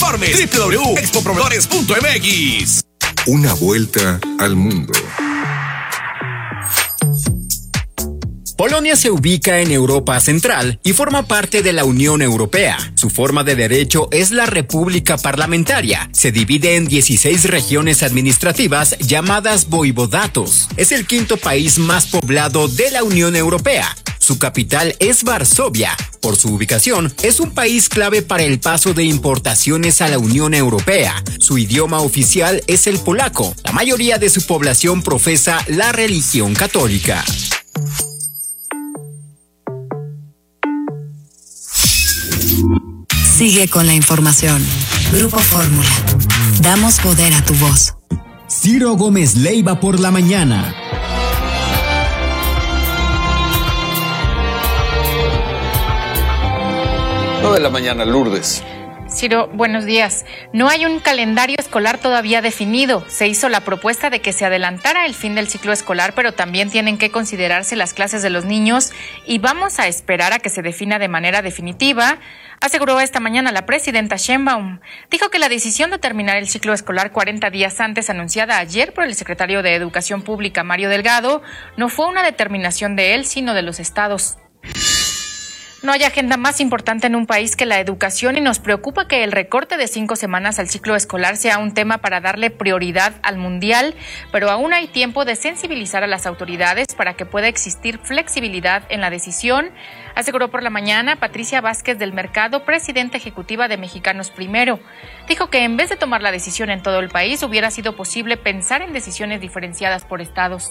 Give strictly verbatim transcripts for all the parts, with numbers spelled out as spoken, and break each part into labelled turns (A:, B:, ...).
A: Informe doble u doble u doble u punto expo proveedores punto m x.
B: Una vuelta al mundo.
C: Polonia se ubica en Europa Central y forma parte de la Unión Europea. Su forma de derecho es la República Parlamentaria. Se divide en dieciséis regiones administrativas llamadas voivodatos. Es el quinto país más poblado de la Unión Europea. Su capital es Varsovia. Por su ubicación, es un país clave para el paso de importaciones a la Unión Europea. Su idioma oficial es el polaco. La mayoría de su población profesa la religión católica.
D: Sigue con la información. Grupo Fórmula. Damos poder a tu voz.
E: Ciro Gómez Leiva por la mañana.
F: nueve de la mañana, Lourdes.
G: Ciro, buenos días. No hay un calendario escolar todavía definido. Se hizo la propuesta de que se adelantara el fin del ciclo escolar, pero también tienen que considerarse las clases de los niños y vamos a esperar a que se defina de manera definitiva, aseguró esta mañana la presidenta Sheinbaum. Dijo que la decisión de terminar el ciclo escolar cuarenta días antes, anunciada ayer por el secretario de Educación Pública, Mario Delgado, no fue una determinación de él, sino de los estados. No hay agenda más importante en un país que la educación y nos preocupa que el recorte de cinco semanas al ciclo escolar sea un tema para darle prioridad al mundial, pero aún hay tiempo de sensibilizar a las autoridades para que pueda existir flexibilidad en la decisión, aseguró por la mañana Patricia Vázquez del Mercado, presidenta ejecutiva de Mexicanos Primero. Dijo que en vez de tomar la decisión en todo el país, hubiera sido posible pensar en decisiones diferenciadas por estados.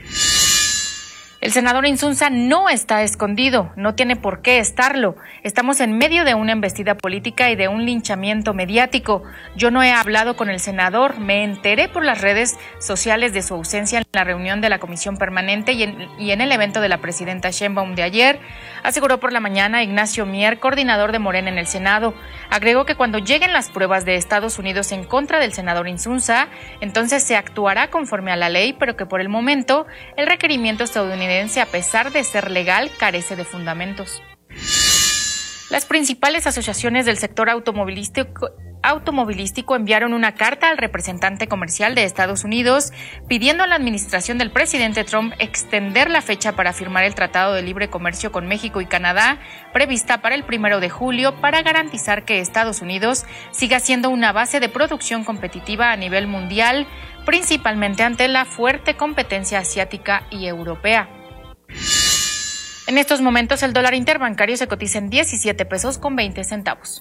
G: El senador Insunza no está escondido, no tiene por qué estarlo. Estamos en medio de una embestida política y de un linchamiento mediático. Yo no he hablado con el senador, me enteré por las redes sociales de su ausencia en la reunión de la Comisión Permanente y en, y en el evento de la presidenta Sheinbaum de ayer, aseguró por la mañana Ignacio Mier, coordinador de Morena en el Senado. Agregó que cuando lleguen las pruebas de Estados Unidos en contra del senador Insunza, entonces se actuará conforme a la ley, pero que por el momento el requerimiento estadounidense, a pesar de ser legal, carece de fundamentos. Las principales asociaciones del sector automovilístico, automovilístico enviaron una carta al representante comercial de Estados Unidos pidiendo a la administración del presidente Trump extender la fecha para firmar el Tratado de Libre Comercio con México y Canadá, prevista para el primero de julio, para garantizar que Estados Unidos siga siendo una base de producción competitiva a nivel mundial, principalmente ante la fuerte competencia asiática y europea. En estos momentos el dólar interbancario se cotiza en diecisiete pesos con veinte centavos.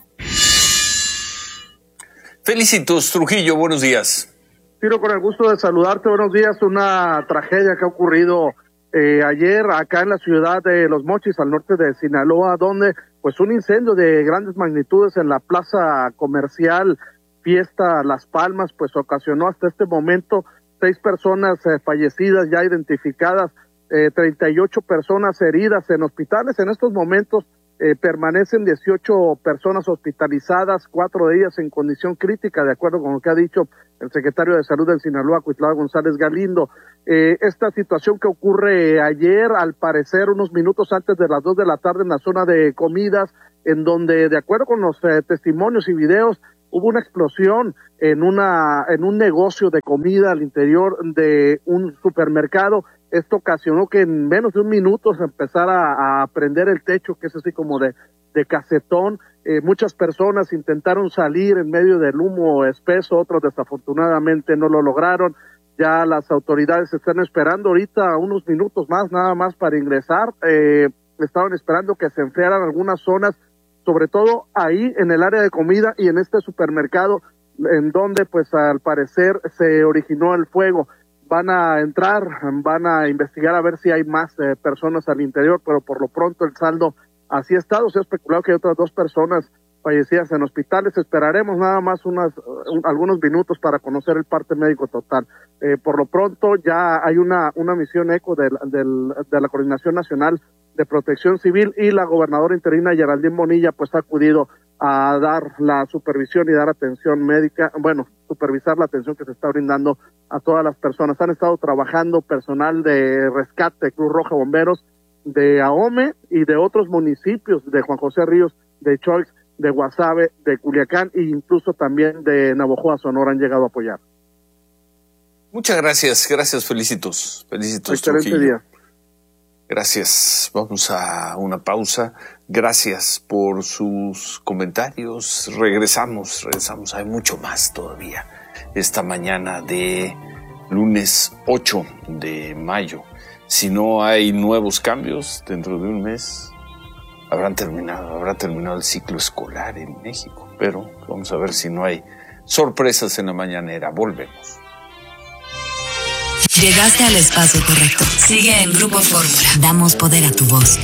F: Felicitos, Trujillo, buenos días.
H: Ciro, con el gusto de saludarte, buenos días. Una tragedia que ha ocurrido eh, ayer acá en la ciudad de Los Mochis, al norte de Sinaloa, donde pues un incendio de grandes magnitudes en la plaza comercial Fiesta Las Palmas, pues ocasionó hasta este momento seis personas eh, fallecidas ya identificadas, eh, treinta y ocho personas heridas en hospitales. En estos momentos eh, permanecen dieciocho personas hospitalizadas, cuatro de ellas en condición crítica, de acuerdo con lo que ha dicho el secretario de Salud del Sinaloa, Cuitlao González Galindo. Eh, esta situación que ocurre ayer, al parecer unos minutos antes de las dos de la tarde en la zona de comidas, en donde, de acuerdo con los eh, testimonios y videos, hubo una explosión en una en un negocio de comida al interior de un supermercado. Esto ocasionó que en menos de un minuto se empezara a prender el techo, que es así como de, de casetón. Eh, muchas personas intentaron salir en medio del humo espeso, otros desafortunadamente no lo lograron. Ya las autoridades están esperando ahorita unos minutos más, nada más para ingresar. Eh, estaban esperando que se enfriaran algunas zonas, sobre todo ahí en el área de comida y en este supermercado, en donde pues al parecer se originó el fuego. Van a entrar, van a investigar a ver si hay más eh, personas al interior, pero por lo pronto el saldo así ha estado. Se ha especulado que hay otras dos personas fallecidas en hospitales. Esperaremos nada más unas un, algunos minutos para conocer el parte médico total. Eh, por lo pronto ya hay una una misión ECO de, de, de la Coordinación Nacional de Protección Civil, y la gobernadora interina Geraldine Bonilla pues ha acudido a dar la supervisión y dar atención médica, bueno, supervisar la atención que se está brindando a todas las personas. Han estado trabajando personal de rescate, Cruz Roja, bomberos de AOME y de otros municipios de Juan José Ríos, de Choix de Guasave, de Culiacán e incluso también de Navojoa, Sonora han llegado a apoyar.
F: Muchas gracias, gracias, felicitos. Felicitos,
H: excelente
F: Trujillo.
H: día.
F: Gracias. Vamos a una pausa. Gracias por sus comentarios. Regresamos, regresamos. Hay mucho más todavía. Esta mañana de lunes ocho de mayo. Si no hay nuevos cambios dentro de un mes, habrán terminado, habrá terminado el ciclo escolar en México. Pero vamos a ver si no hay sorpresas en la mañanera. Volvemos.
D: Llegaste al espacio correcto. Sigue en Grupo Fórmula. Damos poder a tu voz.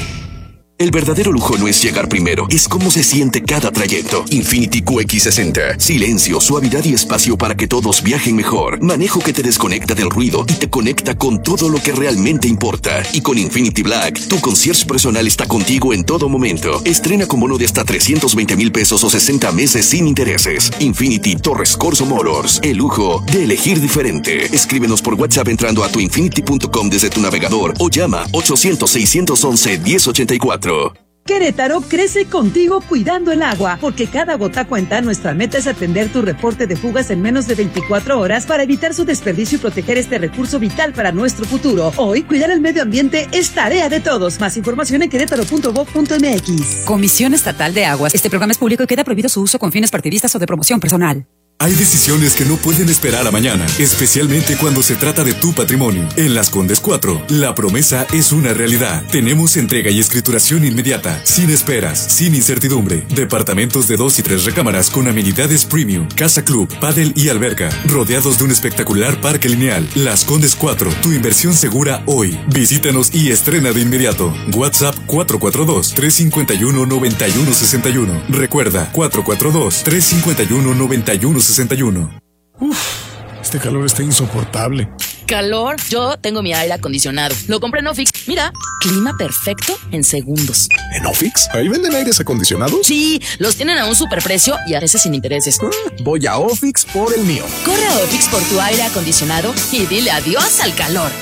I: El verdadero lujo no es llegar primero, es cómo se siente cada trayecto. Infiniti Q X sesenta. Silencio, suavidad y espacio para que todos viajen mejor. Manejo que te desconecta del ruido y te conecta con todo lo que realmente importa. Y con Infiniti Black, tu concierge personal está contigo en todo momento. Estrena con bono de hasta trescientos veinte mil pesos o sesenta meses sin intereses. Infiniti Torres Corso Motors. El lujo de elegir diferente. Escríbenos por WhatsApp entrando a tu infiniti punto com desde tu navegador o llama ochocientos, seiscientos once, diez ochenta y cuatro.
J: Querétaro crece contigo cuidando el agua, porque cada gota cuenta. Nuestra meta es atender tu reporte de fugas en menos de veinticuatro horas para evitar su desperdicio y proteger este recurso vital para nuestro futuro. Hoy, cuidar el medio ambiente es tarea de todos. Más información en querétaro punto gob punto eme equis.
K: Comisión Estatal de Aguas. Este programa es público y queda prohibido su uso con fines partidistas o de promoción personal.
L: Hay decisiones que no pueden esperar a mañana, especialmente cuando se trata de tu patrimonio. En Las Condes cuatro, la promesa es una realidad. Tenemos entrega y escrituración inmediata, sin esperas, sin incertidumbre. Departamentos de dos y tres recámaras con amenidades premium, casa club, pádel y alberca, rodeados de un espectacular parque lineal. Las Condes cuatro, tu inversión segura hoy. Visítanos y estrena de inmediato. WhatsApp cuatro cuatro dos, tres cinco uno, nueve uno seis uno. Recuerda, cuatro cuatro dos, tres cinco uno, nueve uno seis uno.
M: Uf, este calor está insoportable.
N: ¿Calor? Yo tengo mi aire acondicionado. Lo compré en Ofix. Mira, clima perfecto en segundos.
M: ¿En Ofix? ¿Ahí venden aires acondicionados?
N: Sí, los tienen a un superprecio y a veces sin intereses.
M: Ah, voy a Ofix por el mío.
N: Corre a Ofix por tu aire acondicionado y dile adiós al calor.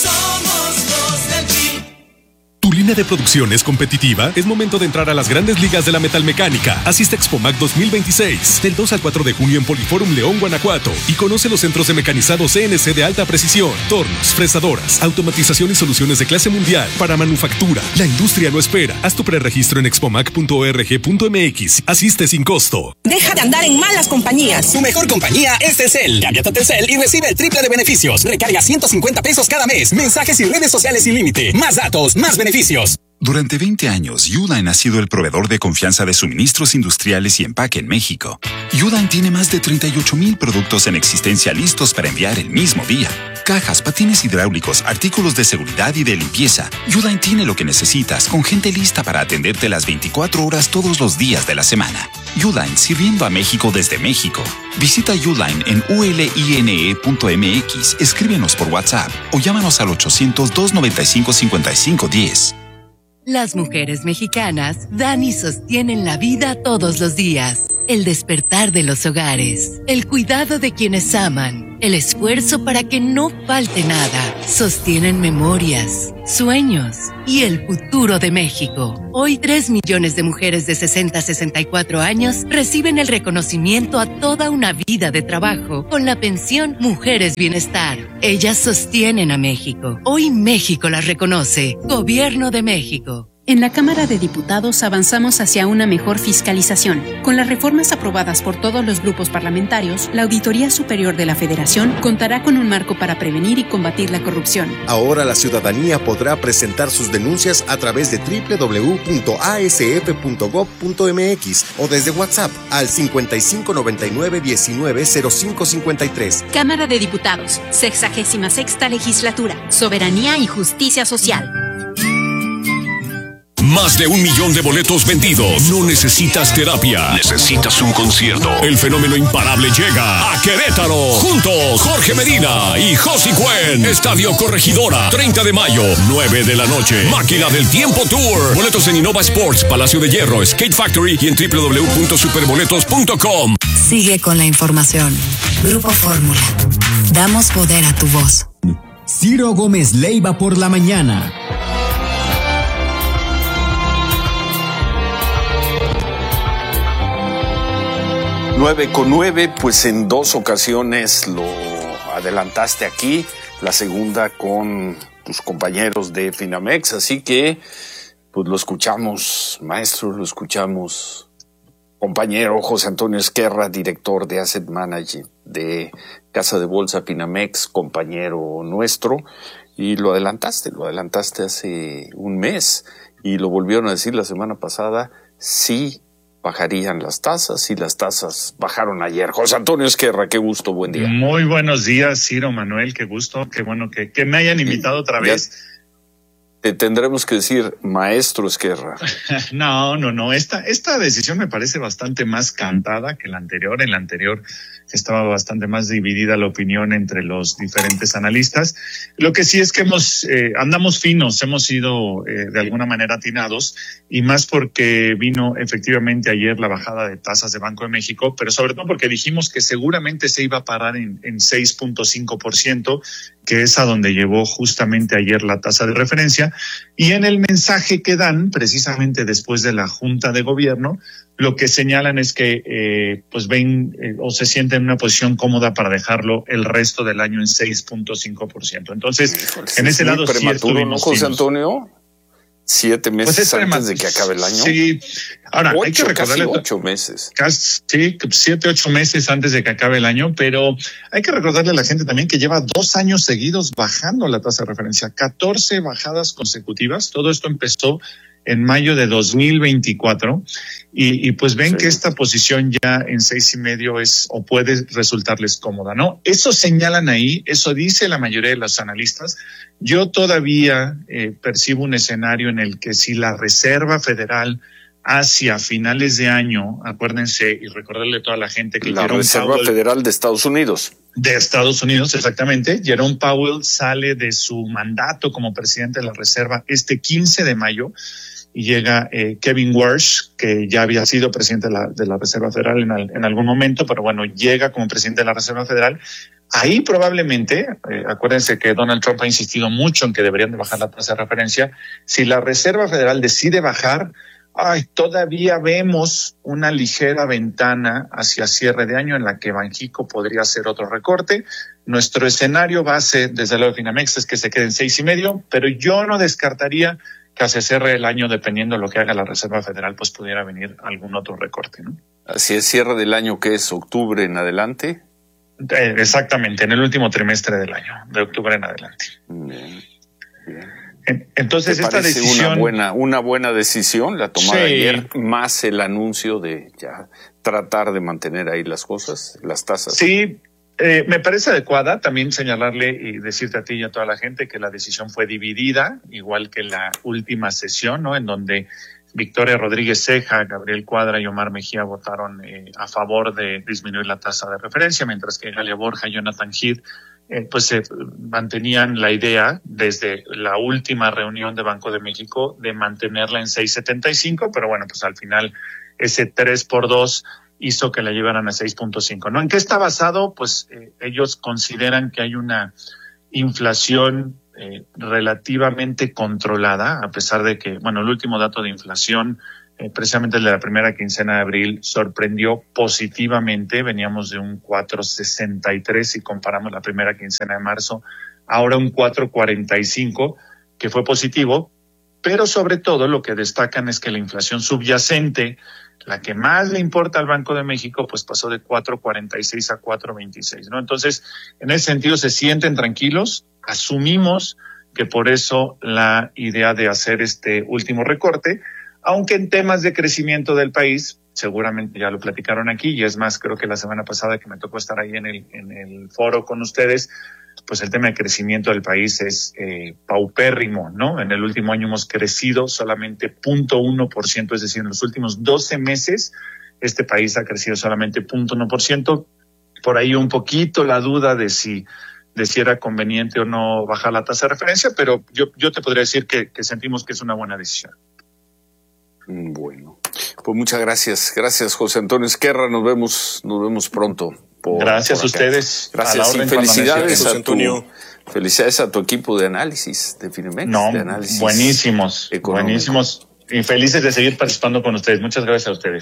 A: Somos los del Team.
O: ¿Tu línea de producción es competitiva? Es momento de entrar a las grandes ligas de la metalmecánica. Asiste a Expomac dos mil veintiséis, del dos al cuatro de junio en Poliforum León, Guanajuato, y conoce los centros de mecanizado C N C de alta precisión, tornos, fresadoras, automatización y soluciones de clase mundial para manufactura. La industria no espera. Haz tu preregistro en expomac punto org punto eme equis. Asiste sin costo.
P: Deja de andar en malas compañías.
Q: Tu mejor compañía es Telcel. Cámbiate a Telcel y recibe el triple de beneficios. Recarga ciento cincuenta pesos cada mes. Mensajes y redes sociales sin límite. Más datos, más beneficios.
R: Durante veinte años, Uline ha sido el proveedor de confianza de suministros industriales y empaque en México. Uline tiene más de treinta y ocho mil productos en existencia listos para enviar el mismo día. Cajas, patines hidráulicos, artículos de seguridad y de limpieza. Uline tiene lo que necesitas, con gente lista para atenderte las veinticuatro horas todos los días de la semana. Uline, sirviendo a México desde México. Visita Uline en u l i n e punto eme equis, escríbenos por WhatsApp o llámanos al ochocientos, dos noventa y cinco, cincuenta y cinco diez.
S: Las mujeres mexicanas dan y sostienen la vida todos los días. El despertar de los hogares, el cuidado de quienes aman, el esfuerzo para que no falte nada. Sostienen memorias, sueños y el futuro de México. Hoy, tres millones de mujeres de sesenta a sesenta y cuatro años reciben el reconocimiento a toda una vida de trabajo con la pensión Mujeres Bienestar. Ellas sostienen a México. Hoy México las reconoce. Gobierno de México.
T: En la Cámara de Diputados avanzamos hacia una mejor fiscalización. Con las reformas aprobadas por todos los grupos parlamentarios, la Auditoría Superior de la Federación contará con un marco para prevenir y combatir la corrupción.
U: Ahora la ciudadanía podrá presentar sus denuncias a través de doble u doble u doble u punto a s f punto gob punto eme equis o desde WhatsApp al cincuenta y cinco noventa y nueve diecinueve cero cinco cincuenta y tres.
T: Cámara de Diputados, sexagésima sexta legislatura, soberanía y justicia social.
A: Más de un millón de boletos vendidos. No necesitas terapia. Necesitas un concierto. El fenómeno imparable llega a Querétaro. Juntos, Jorge Medina y Josie Cuen. Estadio Corregidora, treinta de mayo, nueve de la noche. Máquina del Tiempo Tour. Boletos en Innova Sports, Palacio de Hierro, Skate Factory y en doble u doble u doble u punto superboletos punto com.
D: Sigue con la información. Grupo Fórmula. Damos poder a tu voz.
E: Ciro Gómez Leiva por la mañana.
F: nueve con nueve, pues en dos ocasiones lo adelantaste aquí, la segunda con tus compañeros de Finamex, así que pues lo escuchamos, maestro, lo escuchamos. Compañero José Antonio Esquerra, director de Asset Management de Casa de Bolsa Finamex, compañero nuestro, y lo adelantaste, lo adelantaste hace un mes y lo volvieron a decir la semana pasada, sí bajarían las tasas y las tasas bajaron ayer. José Antonio Esquerra, qué gusto, buen día.
B: Muy buenos días, Ciro, Manuel, qué gusto, qué bueno que, que me hayan invitado otra vez.
F: Ya te tendremos que decir maestro Esquerra.
B: No, no, no. Esta, esta decisión me parece bastante más cantada que la anterior. En la anterior estaba bastante más dividida la opinión entre los diferentes analistas. Lo que sí es que hemos, eh, andamos finos, hemos sido eh, de alguna manera atinados, y más porque vino efectivamente ayer la bajada de tasas de Banco de México, pero sobre todo porque dijimos que seguramente se iba a parar en, en seis punto cinco por ciento, que es a donde llevó justamente ayer la tasa de referencia. Y en el mensaje que dan, precisamente después de la Junta de Gobierno, lo que señalan es que eh, pues ven eh, o se sienten en una posición cómoda para dejarlo el resto del año en seis punto cinco por ciento. Entonces,
F: Híjole,
B: en ese lado sí
F: prematuro, ¿no, José Antonio? Siete meses
B: pues
F: antes de que acabe el año.
B: Sí. Ahora,
F: ocho,
B: hay que recordarle.
F: Casi ocho meses.
B: Casi, sí, siete, ocho meses antes de que acabe el año, pero hay que recordarle a la gente también que lleva dos años seguidos bajando la tasa de referencia, catorce bajadas consecutivas. Todo esto empezó en mayo de dos mil veinticuatro y, y pues ven sí. que esta posición ya en seis y medio es o puede resultarles cómoda, ¿no? Eso señalan ahí, eso dice la mayoría de los analistas. Yo todavía eh, percibo un escenario en el que si la Reserva Federal hacia finales de año, acuérdense y recordarle a toda la gente que
F: la
B: Jerome
F: Reserva
B: Powell,
F: Federal de Estados Unidos.
B: De Estados Unidos, exactamente. Jerome Powell sale de su mandato como presidente de la Reserva este quince de mayo y llega eh, Kevin Warsh, que ya había sido presidente de la, de la Reserva Federal en, al, en algún momento, pero bueno, llega como presidente de la Reserva Federal. Ahí probablemente, eh, acuérdense que Donald Trump ha insistido mucho en que deberían de bajar la tasa de referencia. Si la Reserva Federal decide bajar, ay, todavía vemos una ligera ventana hacia cierre de año en la que Banxico podría hacer otro recorte. Nuestro escenario base desde el lado de Finamex es que se quede en seis y medio, pero yo no descartaría que hacia cierre el año, dependiendo de lo que haga la Reserva Federal, pues pudiera venir algún otro recorte, ¿no?
F: Así es, cierre del año, que es octubre en adelante.
B: Eh, exactamente, en el último trimestre del año, de octubre en adelante.
F: Bien, bien.
B: Entonces, esta decisión.
F: Una buena, una buena decisión, la tomada
B: sí.
F: ayer, más el anuncio de ya tratar de mantener ahí las cosas, las tasas.
B: Sí, eh, me parece adecuada también señalarle y decirte a ti y a toda la gente que la decisión fue dividida, igual que la última sesión, ¿no? En donde Victoria Rodríguez Ceja, Gabriel Cuadra y Omar Mejía votaron eh, a favor de disminuir la tasa de referencia, mientras que Galia Borja y Jonathan Heath Eh, pues se eh, mantenían la idea desde la última reunión de Banco de México de mantenerla en seis setenta y cinco, pero bueno, pues al final ese tres por dos hizo que la llevaran a seis punto cinco, ¿no? ¿En qué está basado? Pues eh, ellos consideran que hay una inflación eh, relativamente controlada, a pesar de que, bueno, el último dato de inflación, Eh, precisamente el de la primera quincena de abril, sorprendió positivamente. Veníamos de un cuatro sesenta y tres si comparamos la primera quincena de marzo, ahora un cuatro cuarenta y cinco, que fue positivo, pero sobre todo lo que destacan es que la inflación subyacente, la que más le importa al Banco de México, pues pasó de cuatro cuarenta y seis a cuatro veintiséis, ¿no? Entonces, en ese sentido se sienten tranquilos, asumimos que por eso la idea de hacer este último recorte, aunque en temas de crecimiento del país, seguramente ya lo platicaron aquí, y es más, creo que la semana pasada que me tocó estar ahí en el, en el foro con ustedes, pues el tema de crecimiento del país es eh, paupérrimo, ¿no? En el último año hemos crecido solamente cero punto uno por ciento, es decir, en los últimos doce meses este país ha crecido solamente cero punto uno por ciento. Por ahí un poquito la duda de si, de si era conveniente o no bajar la tasa de referencia, pero yo, yo te podría decir que, que sentimos que es una buena decisión.
F: Bueno, pues muchas gracias. Gracias, José Antonio Esquerra. Nos vemos, nos vemos pronto. Por,
B: gracias
F: por
B: a ustedes.
F: Gracias
B: a
F: y felicidades a tu, felicidades a tu equipo de análisis de Finamex.
B: No,
F: de análisis
B: buenísimos, económico. buenísimos y felices de seguir participando con ustedes. Muchas gracias a ustedes.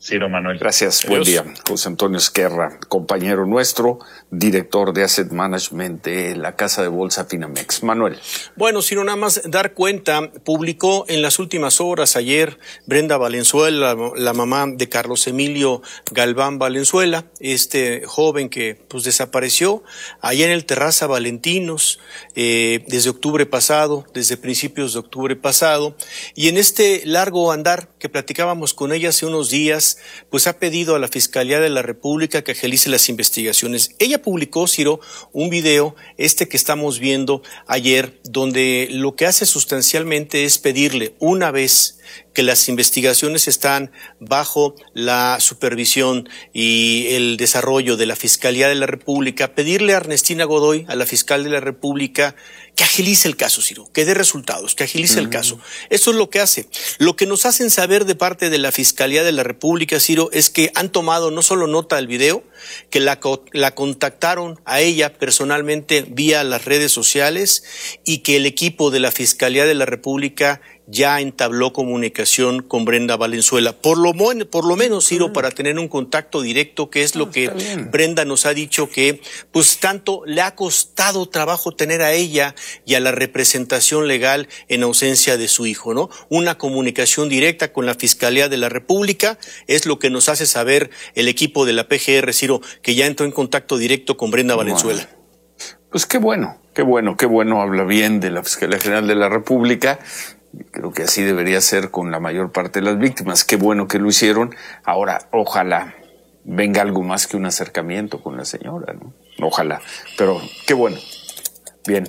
B: Ciro, Manuel.
F: Gracias, buen día. José Antonio Esquerra, compañero nuestro, director de Asset Management de la Casa de Bolsa Finamex. Manuel.
C: Bueno, Ciro, nada más dar cuenta, publicó en las últimas horas ayer Brenda Valenzuela, la, la mamá de Carlos Emilio Galván Valenzuela, este joven que pues desapareció allá en el Terraza Valentinos eh, desde octubre pasado, desde principios de octubre pasado, y en este largo andar que platicábamos con ella hace unos días, pues ha pedido a la Fiscalía de la República que agilice las investigaciones. Ella publicó, Ciro, un video, este que estamos viendo ayer, donde lo que hace sustancialmente es pedirle, una vez que las investigaciones están bajo la supervisión y el desarrollo de la Fiscalía de la República, pedirle a Ernestina Godoy, a la fiscal de la República, que agilice el caso, Ciro, que dé resultados, que agilice uh-huh. el caso. Eso es lo que hace. Lo que nos hacen saber de parte de la Fiscalía de la República, Ciro, es que han tomado no solo nota del video, que la, la contactaron a ella personalmente vía las redes sociales y que el equipo de la Fiscalía de la República ya entabló comunicación con Brenda Valenzuela. Por lo, por lo menos, Ciro, para tener un contacto directo, que es lo que Brenda nos ha dicho que, pues, tanto le ha costado trabajo tener a ella y a la representación legal en ausencia de su hijo, ¿no? Una comunicación directa con la Fiscalía de la República es lo que nos hace saber el equipo de la P G R, Ciro, que ya entró en contacto directo con Brenda Valenzuela.
F: Bueno, pues qué bueno, qué bueno, qué bueno, habla bien de la Fiscalía General de la República. Creo que así debería ser con la mayor parte de las víctimas. Qué bueno que lo hicieron. Ahora, ojalá venga algo más que un acercamiento con la señora, ¿no? Ojalá. Pero qué bueno. Bien.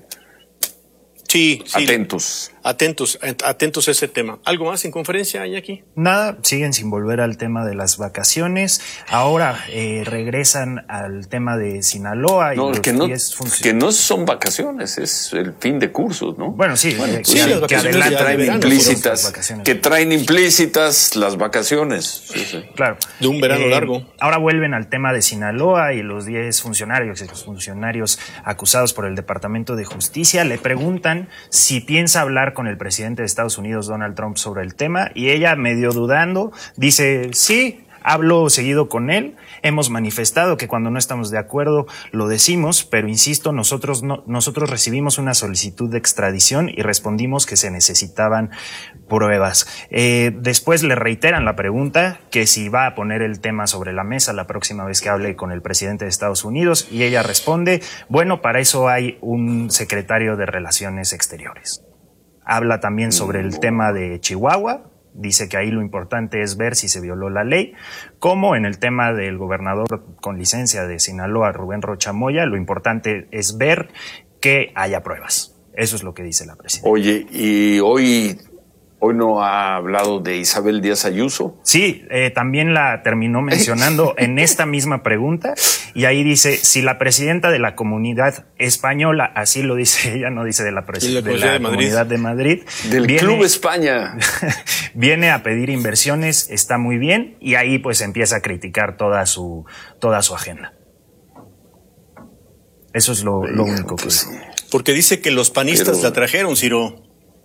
C: Sí, sí.
F: Atentos.
C: Atentos, atentos a ese tema. ¿Algo más en conferencia, Iñaki?
V: Nada, siguen sin volver al tema de las vacaciones. Ahora eh, regresan al tema de Sinaloa. Y
F: no,
V: los
F: que, no
V: func-
F: que no son vacaciones, es el fin de cursos, ¿no?
V: Bueno, sí.
F: Bueno,
V: eh,
F: pues,
V: sí,
F: sí,
V: que,
F: que
V: adelantan
F: traen
V: verano,
F: implícitas, que traen implícitas las vacaciones. Sí, sí.
V: Claro.
C: De un verano
V: eh,
C: largo.
V: Ahora vuelven al tema de Sinaloa y los diez funcionarios, los funcionarios acusados por el Departamento de Justicia, le preguntan si piensa hablar con el presidente de Estados Unidos, Donald Trump, sobre el tema, y ella, medio dudando, dice, sí, hablo seguido con él, hemos manifestado que cuando no estamos de acuerdo lo decimos, pero insisto, nosotros no, nosotros recibimos una solicitud de extradición y respondimos que se necesitaban pruebas. Eh, después le reiteran la pregunta, que si va a poner el tema sobre la mesa la próxima vez que hable con el presidente de Estados Unidos, y ella responde, bueno, para eso hay un secretario de Relaciones Exteriores. Habla también sobre el tema de Chihuahua, dice que ahí lo importante es ver si se violó la ley, como en el tema del gobernador con licencia de Sinaloa, Rubén Rocha Moya, lo importante es ver que haya pruebas. Eso es lo que dice la presidenta.
F: Oye, y hoy... ¿Hoy no ha hablado de Isabel Díaz Ayuso?
V: Sí, eh, también la terminó mencionando en esta misma pregunta, y ahí dice, si la presidenta de la Comunidad Española, así lo dice ella, no dice de la, presi- de la de Comunidad de Madrid.
F: Del
V: viene,
F: Club España.
V: Viene a pedir inversiones, está muy bien, y ahí pues empieza a criticar toda su, toda su agenda. Eso es lo, lo único que dice.
C: Porque dice que los panistas
F: Pero...
C: la trajeron, Ciro.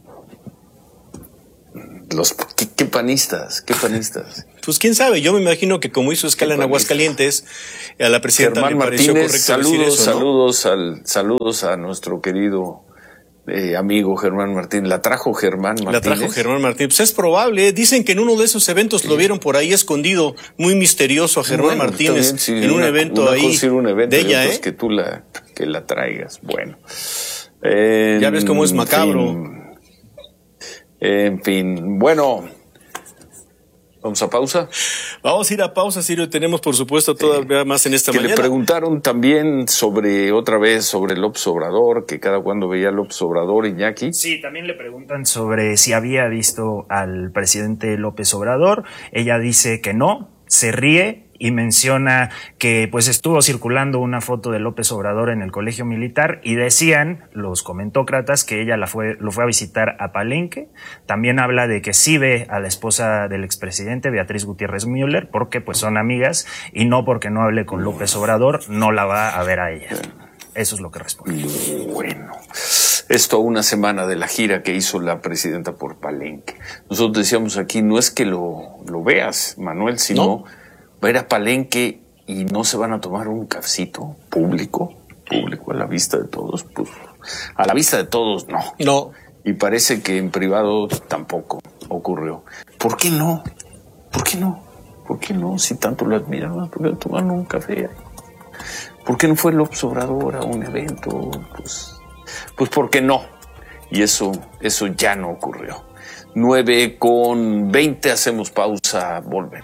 F: Los, ¿qué, ¿Qué panistas? ¿Qué panistas?
C: Pues quién sabe, yo me imagino que como hizo escala en Aguascalientes, a la presidenta
F: Germán
C: le pareció
F: Martínez,
C: correcto
F: saludos,
C: decir eso, ¿no?
F: saludos, al, saludos a nuestro querido eh, amigo Germán Martínez. ¿La trajo Germán Martínez?
C: La trajo Germán Martínez. Pues es probable, ¿eh? Dicen que en uno de esos eventos sí. lo vieron por ahí escondido, muy misterioso a Germán bueno, Martínez, bien, sí, en un
F: una,
C: evento
F: una
C: ahí
F: cosa ir un evento
C: de ella, ¿eh?
F: Que tú la, que la traigas, bueno. Eh,
C: ya ves cómo es macabro.
F: Fin, en fin, bueno... ¿Vamos a pausa?
C: Vamos a ir a pausa, Ciro. Tenemos, por supuesto, todavía más en esta
F: que
C: mañana.
F: Le preguntaron también sobre, otra vez, sobre López Obrador, que cada cuando veía López Obrador, Iñaki.
V: Sí, también le preguntan sobre si había visto al presidente López Obrador. Ella dice que no, se ríe y menciona que pues estuvo circulando una foto de López Obrador en el colegio militar y decían los comentócratas que ella la fue, lo fue a visitar a Palenque. También habla de que sí ve a la esposa del expresidente, Beatriz Gutiérrez Müller, porque pues son amigas y no porque no hable con López Obrador, no la va a ver a ella. Eso es lo que responde.
F: Bueno, Esto a una semana de la gira que hizo la presidenta por Palenque. Nosotros decíamos aquí, no es que lo, lo veas, Manuel, sino ¿no? va a ir a Palenque y no se van a tomar un cafecito público, público a la vista de todos, pues a la vista de todos no.
C: No.
F: Y parece que en privado tampoco ocurrió. ¿Por qué no? ¿Por qué no? ¿Por qué no? Si tanto lo admiran, ¿por qué no toman un café? ¿Por qué no fue López Obrador a un evento? Pues, pues ¿por qué no? Y eso, eso ya no ocurrió. nueve con veinte, hacemos pausa, volvemos.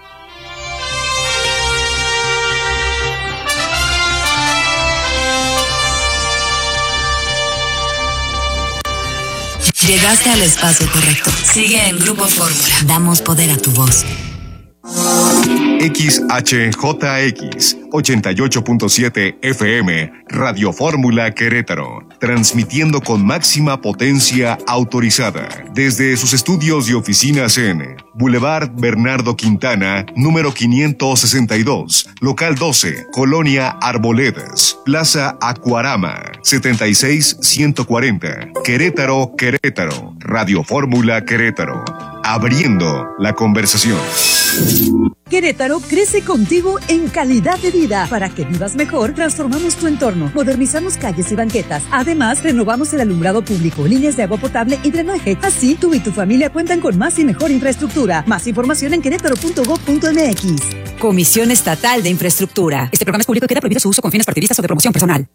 D: Llegaste al espacio correcto. Sigue en Grupo Fórmula. Damos poder a tu voz.
G: X H J X ochenta y ocho punto siete F M, Radio Fórmula Querétaro, transmitiendo con máxima potencia autorizada desde sus estudios y oficinas en Boulevard Bernardo Quintana, número quinientos sesenta y dos, local doce, Colonia Arboledas, Plaza Acuarama, setenta y seis ciento cuarenta, Querétaro, Querétaro, Radio Fórmula Querétaro, abriendo la conversación.
J: Querétaro crece contigo en calidad de vida. Para que vivas mejor, transformamos tu entorno, modernizamos calles y banquetas. Además, renovamos el alumbrado público, líneas de agua potable y drenaje. Así, tú y tu familia cuentan con más y mejor infraestructura. Más información en querétaro punto gob punto eme equis.
K: Comisión Estatal de Infraestructura. Este programa es público y queda prohibido su uso con fines partidistas o de promoción personal.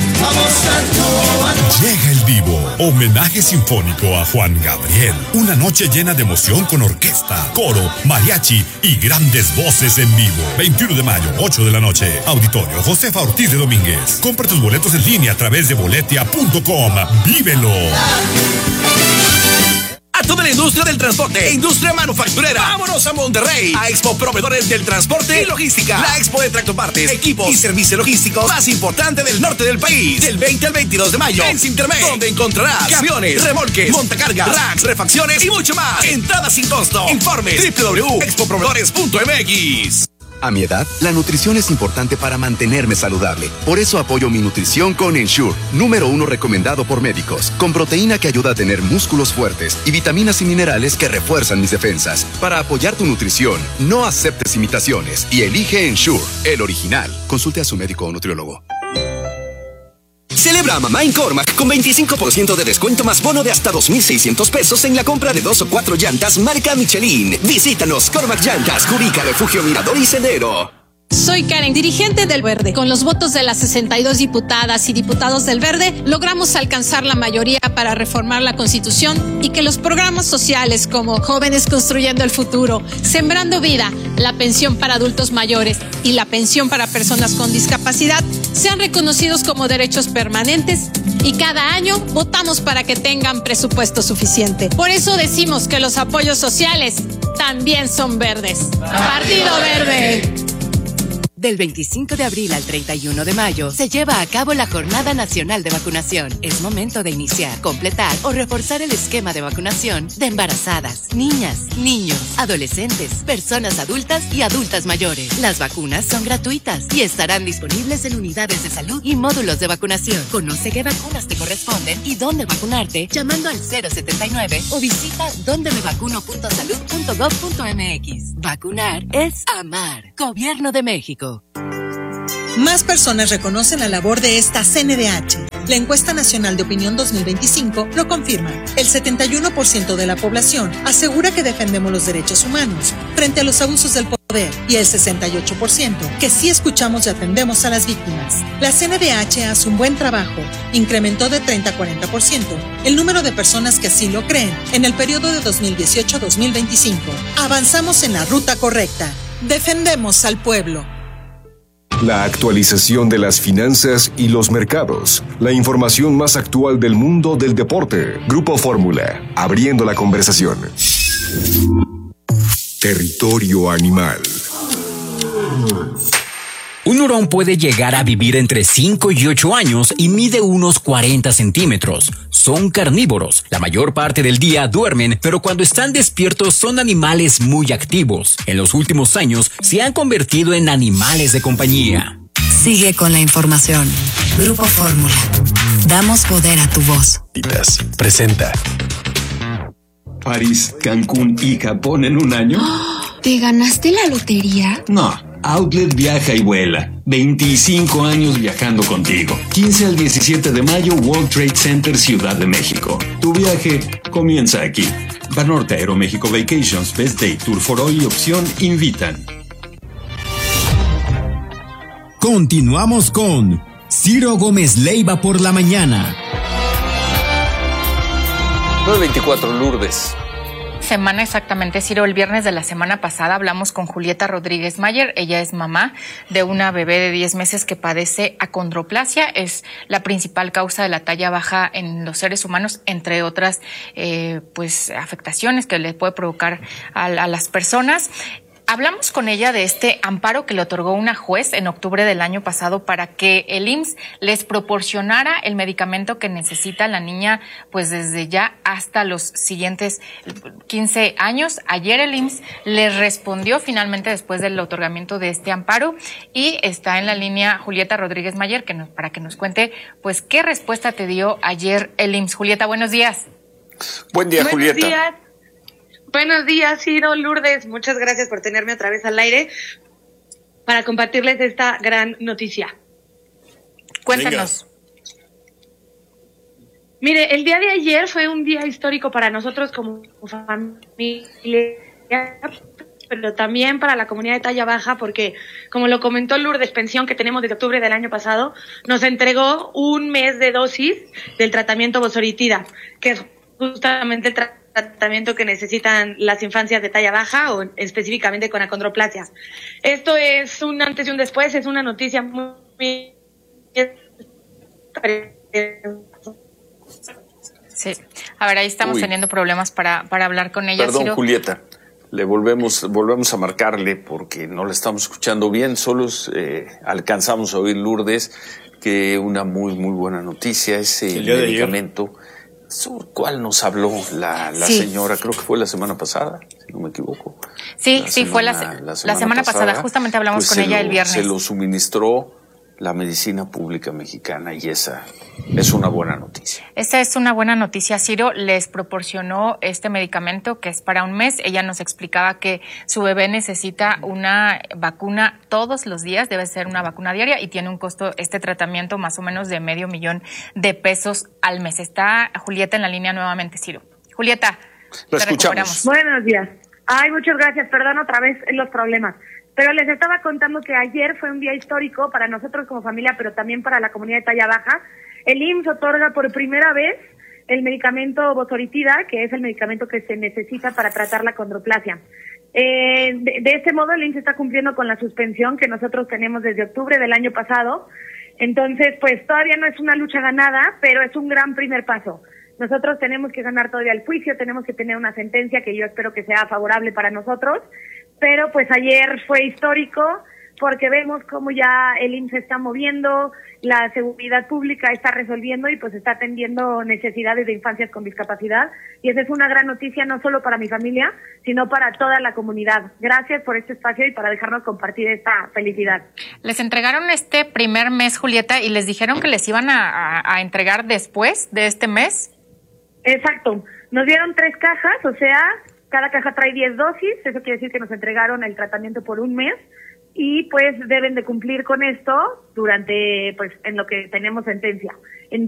A: Llega el Vivo, homenaje sinfónico a Juan Gabriel. Una noche llena de emoción con orquesta, coro, mariachi y grandes voces en vivo. veintiuno de mayo, ocho de la noche. Auditorio Josefa Ortiz de Domínguez. Compra tus boletos en línea a través de boletia punto com. ¡Vívelo!
Q: A toda la industria del transporte e industria manufacturera. Vámonos a Monterrey, a Expo Proveedores del Transporte y Logística. La expo de tractopartes, equipos y servicios logísticos más importante del norte del país. Del veinte al veintidós de mayo en Sintermex, donde encontrarás camiones, remolques, montacargas, racks, refacciones y mucho más. Entrada sin costo. Informes doble u doble u doble u punto expo proveedores punto eme equis.
I: A mi edad, la nutrición es importante para mantenerme saludable. Por eso apoyo mi nutrición con Ensure, número uno recomendado por médicos, con proteína que ayuda a tener músculos fuertes y vitaminas y minerales que refuerzan mis defensas. Para apoyar tu nutrición, no aceptes imitaciones y elige Ensure, el original. Consulte a su médico o nutriólogo.
Q: Celebra a mamá en Cormac con veinticinco por ciento de descuento más bono de hasta dos mil seiscientos pesos en la compra de dos o cuatro llantas marca Michelin. Visítanos, Cormac Llantas, Curica, Refugio Mirador y Sendero.
H: Soy Karen, dirigente del Verde. Con los votos de las sesenta y dos diputadas y diputados del Verde, logramos alcanzar la mayoría para reformar la Constitución y que los programas sociales como Jóvenes Construyendo el Futuro, Sembrando Vida, la pensión para adultos mayores y la pensión para personas con discapacidad sean reconocidos como derechos permanentes y cada año votamos para que tengan presupuesto suficiente. Por eso decimos que los apoyos sociales también son verdes. Partido Verde.
S: Del veinticinco de abril al treinta y uno de mayo se lleva a cabo la Jornada Nacional de Vacunación. Es momento de iniciar, completar o reforzar el esquema de vacunación de embarazadas, niñas, niños, adolescentes, personas adultas y adultas mayores. Las vacunas son gratuitas y estarán disponibles en unidades de salud y módulos de vacunación. Conoce qué vacunas te corresponden y dónde vacunarte llamando al cero setenta y nueve o visita donde me vacuno punto salud punto gob punto eme equis. Vacunar es amar. Gobierno de México.
W: Más personas reconocen la labor de esta C N D H. La encuesta nacional de opinión dos mil veinticinco lo confirma. El setenta y uno por ciento de la población asegura que defendemos los derechos humanos frente a los abusos del poder y el sesenta y ocho por ciento que sí escuchamos y atendemos a las víctimas. La C N D H hace un buen trabajo. Incrementó de treinta a cuarenta por ciento el número de personas que así lo creen en el periodo de dos mil dieciocho a dos mil veinticinco. Avanzamos en la ruta correcta. Defendemos al pueblo.
G: La actualización de las finanzas y los mercados. La información más actual del mundo del deporte. Grupo Fórmula, abriendo la conversación. Territorio animal.
X: Un hurón puede llegar a vivir entre cinco y ocho años y mide unos cuarenta centímetros. Son carnívoros. La mayor parte del día duermen, pero cuando están despiertos son animales muy activos. En los últimos años se han convertido en animales de compañía.
D: Sigue con la información. Grupo Fórmula. Damos poder a tu voz.
I: Presenta.
E: París, Cancún y Japón en un año.
L: ¿Te ganaste la lotería?
E: No, Outlet viaja y vuela. veinticinco años viajando contigo. quince al diecisiete de mayo, World Trade Center, Ciudad de México. Tu viaje comienza aquí. Banorte Aeroméxico Vacations, Best Day, Tour for Hoy y Opción invitan. Continuamos con Ciro Gómez Leiva por la mañana.
F: nueve veinticuatro, Lourdes.
M: Semana exactamente, Ciro. El viernes de la semana pasada hablamos con Julieta Rodríguez Mayer. Ella es mamá de una bebé de diez meses que padece acondroplasia. Es la principal causa de la talla baja en los seres humanos, entre otras eh, pues afectaciones que le puede provocar a, a las personas. Hablamos con ella de este amparo que le otorgó una juez en octubre del año pasado para que el I M S S les proporcionara el medicamento que necesita la niña, pues desde ya hasta los siguientes quince años. Ayer el I M S S les respondió finalmente después del otorgamiento de este amparo y está en la línea Julieta Rodríguez Mayer que nos, para que nos cuente pues qué respuesta te dio ayer el I M S S. Julieta, buenos días.
F: Buen día,
N: buenos
F: Julieta.
N: Días. Buenos días, Ciro, Lourdes. Muchas gracias por tenerme otra vez al aire para compartirles esta gran noticia.
M: Cuéntanos.
N: Venga. Mire, el día de ayer fue un día histórico para nosotros como familia, pero también para la comunidad de talla baja, porque, como lo comentó Lourdes Pensión, que tenemos desde octubre del año pasado, nos entregó un mes de dosis del tratamiento Vosoritida, que es justamente el tratamiento tratamiento que necesitan las infancias de talla baja o específicamente con acondroplasia. Esto es un antes y un después, es una noticia muy...
M: Sí, a ver, ahí estamos
F: Uy.
M: teniendo problemas para, para hablar con ella.
F: Perdón,
M: Ciro.
F: Julieta, le volvemos, volvemos a marcarle porque no la estamos escuchando bien, solo eh, alcanzamos a oír, Lourdes, que una muy, muy buena noticia, ese medicamento... ¿Sobre cuál nos habló la, la
M: sí.
F: señora? Creo que fue la semana pasada, si no me equivoco.
M: Sí,
F: la
M: sí,
F: semana,
M: fue la,
F: la semana,
M: la semana pasada. pasada. Justamente hablamos
F: pues
M: con ella
F: lo,
M: el viernes.
F: Se lo suministró la medicina pública mexicana y esa es una buena noticia.
M: Esa es una buena noticia, Ciro. Les proporcionó este medicamento que es para un mes. Ella nos explicaba que su bebé necesita una vacuna todos los días, debe ser una vacuna diaria y tiene un costo, este tratamiento, más o menos de medio millón de pesos al mes. Está Julieta en la línea nuevamente, Ciro. Julieta,
F: la
M: te
F: escuchamos.
N: Buenos días. Ay, muchas gracias. Perdón otra vez los problemas. Pero les estaba contando que ayer fue un día histórico para nosotros como familia, pero también para la comunidad de talla baja. El I M S S otorga por primera vez el medicamento Vosoritida, que es el medicamento que se necesita para tratar la acondroplasia. Eh, de, de este modo, el I M S S está cumpliendo con la suspensión que nosotros tenemos desde octubre del año pasado. Entonces, pues todavía no es una lucha ganada, pero es un gran primer paso. Nosotros tenemos que ganar todavía el juicio, tenemos que tener una sentencia que yo espero que sea favorable para nosotros. Pero pues ayer fue histórico porque vemos cómo ya el I M S S se está moviendo, la seguridad pública está resolviendo y pues está atendiendo necesidades de infancias con discapacidad. Y esa es una gran noticia no solo para mi familia, sino para toda la comunidad. Gracias por este espacio y para dejarnos compartir esta felicidad.
M: Les entregaron este primer mes, Julieta, y les dijeron que les iban a, a, a entregar después de este mes.
N: Exacto. Nos dieron tres cajas, o sea... Cada caja trae diez dosis, eso quiere decir que nos entregaron el tratamiento por un mes y pues deben de cumplir con esto durante, pues, en lo que tenemos sentencia. En